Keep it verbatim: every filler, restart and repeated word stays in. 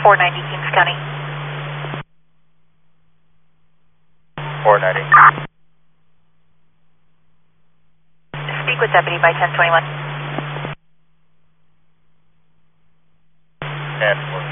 four ninety, Kings County. four ninety. Speak with Deputy by ten twenty-one. ten four.